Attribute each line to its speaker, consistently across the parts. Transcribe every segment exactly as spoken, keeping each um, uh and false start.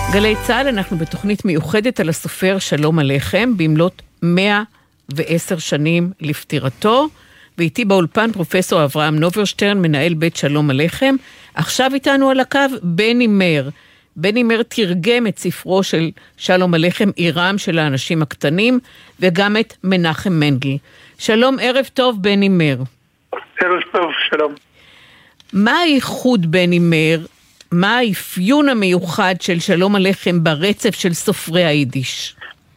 Speaker 1: גלי צהל, אנחנו בתוכנית מיוחדת על הסופר שלום עליכם, במלאת מאה ועשר שנים לפטירתו, ואיתי באולפן פרופסור אברהם נוברשטרן, מנהל בית שלום עליכם. עכשיו איתנו על הקו בני מר. בני מר תרגם את ספרו של שלום עליכם, עירם של האנשים הקטנים, וגם את מנחם מנדל. שלום, ערב טוב בני מר.
Speaker 2: ערב טוב, שלום.
Speaker 1: מה הייחוד בני מר? מה האפיון המיוחד של שלום עליכם ברצף של סופרי היידיש?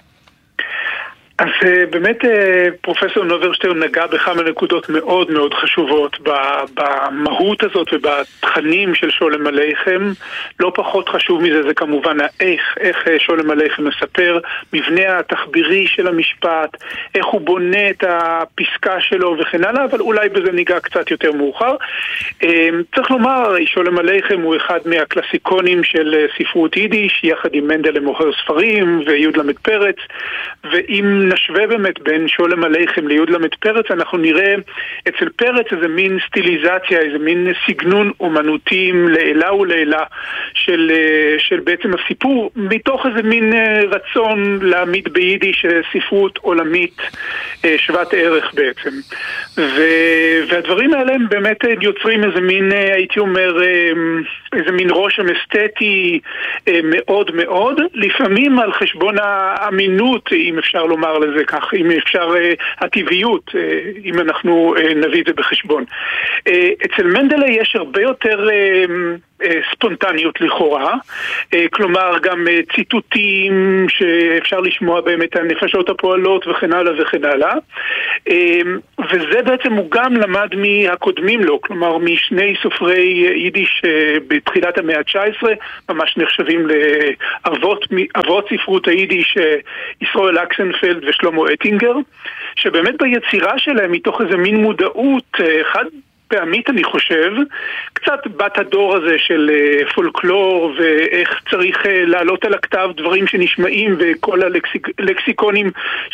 Speaker 2: אז באמת פרופסור נוברשטרן נגע בכמה נקודות מאוד מאוד חשובות במהות הזאת ובתכנים של שולם עליכם. לא פחות חשוב מזה זה כמובן האיך, איך שולם עליכם מספר, מבנה התחבירי של המשפט, איך הוא בונה את הפסקה שלו וכן הלאה, אבל אולי בזה ניגע קצת יותר מאוחר. צריך לומר, שולם עליכם הוא אחד מהקלאסיקונים של ספרות יידיש, יחד עם מנדל למוכר ספרים ויוד למד פרץ, ואם נשווה באמת בין שולם עליכם ליוד למד פרץ, אנחנו נראה אצל פרץ איזה מין סטיליזציה, איזה מין סגנון אומנותיים לעילה ולעילה של, של בעצם הסיפור, מתוך איזה מין רצון להעמיד ביידיש ספרות עולמית שוות ערך בעצם. ו, והדברים האלה הם באמת יוצרים איזה מין, הייתי אומר, איזה מין רושם אסתטי מאוד מאוד, לפעמים על חשבון האמינות, אם אפשר לומר לזה כך, אם אפשר הטבעיות, אם אנחנו נביא את זה בחשבון. אצל מנדלה יש הרבה יותר ספונטניות לכאורה, כלומר גם ציטוטים שאפשר לשמוע באמת הנפשות הפועלות וכן הלאה וכן הלאה, וזה בעצם הוא גם למד מהקודמים לו, כלומר משני סופרי יידיש בתחילת המאה ה-תשע עשרה, ממש נחשבים לאבות אבות ספרות היידיש, ישראל אקסנפלד ושלמה אטינגר, שבאמת ביצירה שלהם מתוך איזה מין מודעות חד פעמית אני חושב, קצת בת הדור הזה של פולקלור ואיך צריך לעלות על הכתב דברים שנשמעים וכל הלקסיקונים,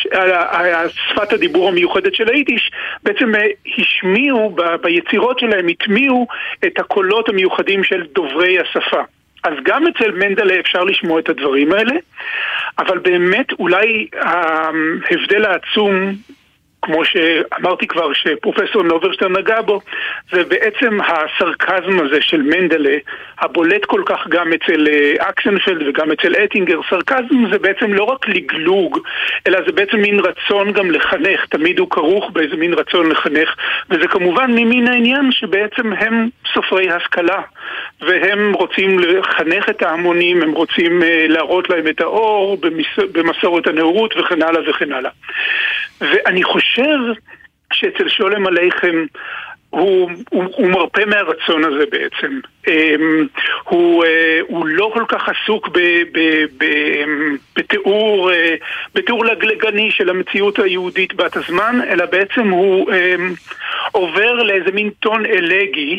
Speaker 2: שפת הדיבור המיוחדת של היידיש, בעצם השמיעו ביצירות שלהם, התמיעו את הקולות המיוחדים של דוברי השפה. אז גם אצל מנדלה אפשר לשמוע את הדברים האלה, אבל באמת אולי ההבדל העצום, כמו שאמרתי כבר שפרופסור נוברשטרן נגע בו, זה בעצם הסרקזם הזה של מנדלה, הבולט כל כך גם אצל אקסנפלד וגם אצל אטינגר. סרקזם זה בעצם לא רק לגלוג, אלא זה בעצם מין רצון גם לחנך, תמיד הוא כרוך באיזה מין רצון לחנך, וזה כמובן ממין העניין שבעצם הם סופרי השכלה, והם רוצים לחנך את ההמונים, הם רוצים להראות להם את האור במסורת הנאורות וכן הלאה וכן הלאה. ואני חושב שאצל שולם עליכם הוא, הוא, הוא מרפא מהרצון הזה בעצם. הוא, הוא לא כל כך עסוק ב, ב, ב, בתיאור, בתיאור לגלגני של המציאות היהודית בת הזמן, אלא בעצם הוא עובר לאיזה מין טון אלגי,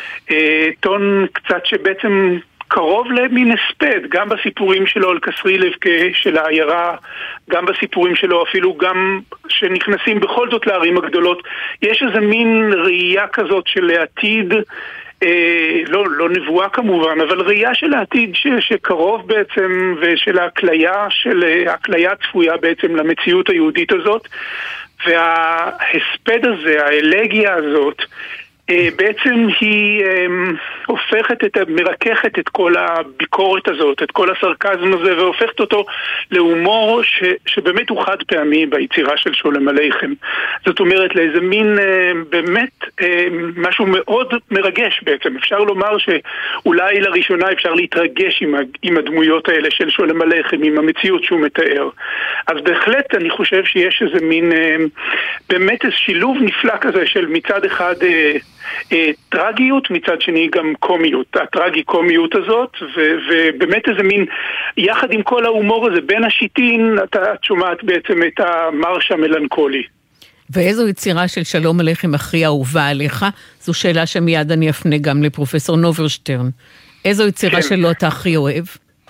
Speaker 2: טון קצת שבעצם קרוב למין הספד, גם בסיפורים שלו על קסרי לבקה של העיירה, גם בסיפורים שלו אפילו גם שנכנסים בכל זאת לערים הגדולות, יש איזה מין ראייה כזאת של העתיד, אה, לא, לא נבואה כמובן, אבל ראייה של העתיד ש, שקרוב בעצם, ושל ההקליה, של ההקליה צפויה בעצם למציאות היהודית הזאת, וההספד הזה, האלגיה הזאת, בעצם היא הופכת את, מרככת את כל הביקורת הזאת, את כל הסרקזם הזה, והופכת אותו להומור ש, שבאמת הוא חד פעמי ביצירה של שולם עליכם. זאת אומרת, לאיזה מין באמת משהו מאוד מרגש בעצם. אפשר לומר שאולי לראשונה אפשר להתרגש עם, עם הדמויות האלה של שולם עליכם, עם המציאות שהוא מתאר. אז בהחלט אני חושב שיש איזה מין באמת איזה שילוב נפלא כזה של מצד אחד טרגיות, מצד שני גם קומיות, הטרגי-קומיות הזאת, ו- ובאמת איזה מין, יחד עם כל ההומור הזה, בין השיטין, אתה שומעת בעצם את המרש המלנכולי.
Speaker 1: ואיזו יצירה של שלום עליכם הכי אהובה עליך? זו שאלה שמיד אני אפנה גם לפרופסור נוברשטרן. איזו יצירה כן. שלו אתה הכי אוהב?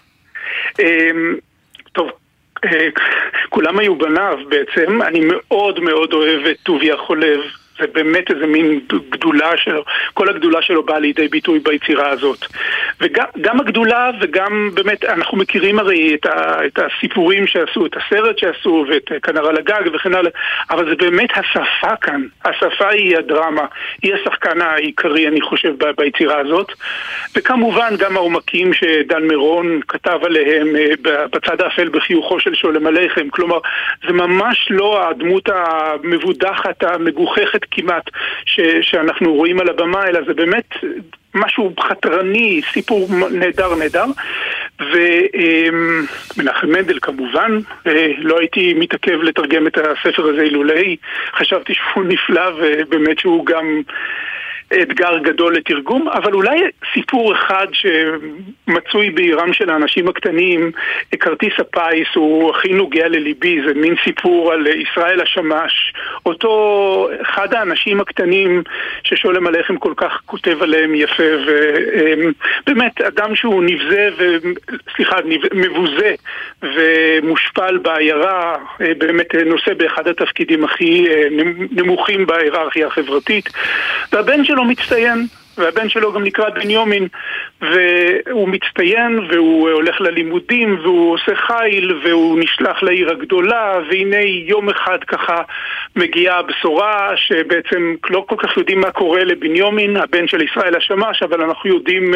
Speaker 2: טוב, כולם היו בניו בעצם, אני מאוד מאוד אוהב את טוביה חולב, זה באמת איזה מין גדולה שלו, כל הגדולה שלו באה לידי ביטוי ביצירה הזאת. וגם גם הגדולה וגם באמת, אנחנו מכירים הרי את, ה, את הסיפורים שעשו, את הסרט שעשו ואת כנר על הגג וכן הלאה, אבל זה באמת השפה כאן. השפה היא הדרמה, היא השחקן העיקרי אני חושב ב, ביצירה הזאת. וכמובן גם העומקים שדן מירון כתב עליהם בצד האפל בחיוכו של שולם עליכם. כלומר, זה ממש לא הדמות המבודחת, המגוחכת כמעט ש, שאנחנו רואים על הבמה, אלא זה באמת משהו חתרני, סיפור נהדר נהדר. ומנחם מנדל כמובן, לא הייתי מתעכב לתרגם את הספר הזה אילולאי, חשבתי שהוא נפלא ובאמת שהוא גם אתגר גדול לתרגום, אבל אולי סיפור אחד שמצוי בעירם של האנשים הקטנים, כרטיס הפיס, הוא הכי נוגע לליבי, זה מין סיפור על ישראל השמש, אותו אחד האנשים הקטנים ששולם עליכם כל כך כותב עליהם יפה, ובאמת אדם שהוא נבזה, ו... סליחה, מבוזה ומושפל בעיירה, באמת נושא באחד התפקידים הכי נמוכים בהיררכיה החברתית, והבן שלו מצטיין, והבן שלו גם נקרא בנימין, והוא מצטיין והוא הולך ללימודים והוא עושה חיל והוא נשלח לעיר הגדולה, והנה יום אחד ככה מגיעה הבשורה שבעצם לא כל כך יודעים מה קורה לבנימין, הבן של ישראל השמש, אבל אנחנו יודעים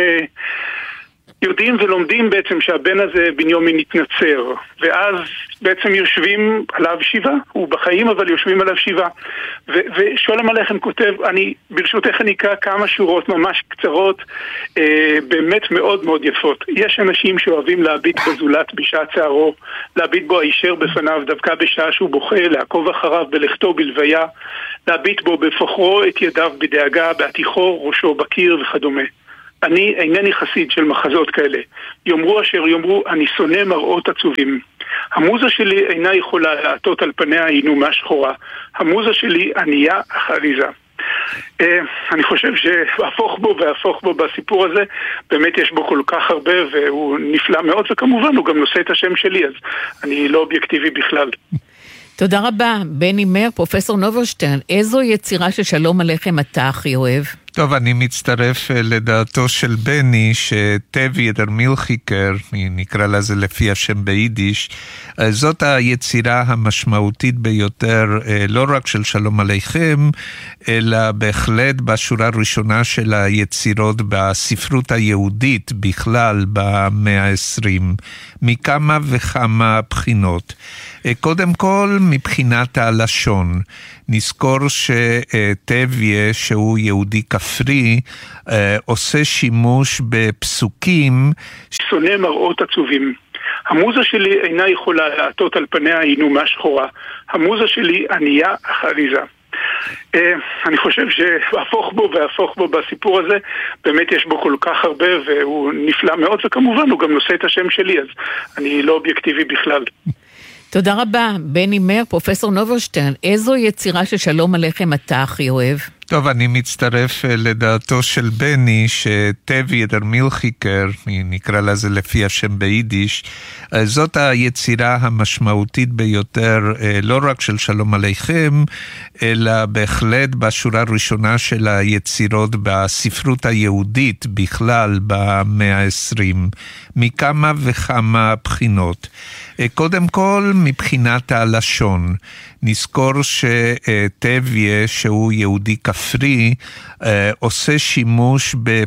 Speaker 2: יודעים ולומדים בעצם שהבן הזה בנימין התנצר, ואז בעצם יושבים עליו שבעה, הוא בחיים אבל יושבים עליו שבעה. ו- ושולם עליכם כותב, אני ברשותך אני אקרא כמה שורות ממש קצרות, אה, באמת מאוד מאוד יפות. יש אנשים שאוהבים להביט בזולת בשעה צערו, להביט בו הישר בפניו דווקא בשעה שהוא בוכה, לעקוב אחריו בלכתו בלוויה, להביט בו בפוחרו את ידיו בדאגה, בעתיכו ראשו בקיר וכדומה. אני אינני חסיד של מחזות כאלה. יאמרו אשר יאמרו, אני שונא מראות עצובים. המוזה שלי אינה יכולה לעטות על פניה עינומה שחורה. המוזה שלי ענייה אך עליזה. אני חושב שהפוך בו והפוך בו בסיפור הזה, באמת יש בו כל כך הרבה והוא נפלא מאוד, וכמובן הוא גם נושא את השם שלי, אז אני לא אובייקטיבי בכלל.
Speaker 1: תודה רבה, בני מר, פרופסור נוברשטרן. איזו יצירה של שלום עליכם אתה הכי אוהב?
Speaker 3: טוב, אני מצטרף לדעתו של בני, שטבי אדר מילחיקר, נקרא לזה לפי השם ביידיש, זאת היצירה המשמעותית ביותר, לא רק של שלום עליכם, אלא בהחלט בשורה הראשונה של היצירות בספרות היהודית בכלל במאה ה-עשרים, מכמה וכמה בחינות. קודם כל, מבחינת הלשון, נזכור שטביה, שהוא יהודי כפרי, עושה שימוש בפסוקים
Speaker 2: שונא מראות עצובים. המוזה שלי אינה יכולה לעטות על פניה עינומה שחורה. המוזה שלי ענייה אך עליזה. אני חושב שהפוך בו והפוך בו בסיפור הזה, באמת יש בו כל כך הרבה והוא נפלא מאוד, וכמובן הוא גם נושא את השם שלי, אז אני לא אובייקטיבי בכלל.
Speaker 1: תודה רבה, בני מר, פרופסור נוברשטרן. איזו יצירה של שלום עליכם אתה הכי אוהב?
Speaker 3: טוב, אני מצטרף לדעתו של בני, שטבי אדר מילחיקר, נקרא לזה לפי השם ביידיש, זאת היצירה המשמעותית ביותר, לא רק של שלום עליכם, אלא בהחלט בשורה הראשונה של היצירות בספרות היהודית בכלל במאה ה-עשרים, מכמה וכמה בחינות. קודם כל, מבחינת הלשון, נזכור שטביה, שהוא יהודי כפרי, עושה שימוש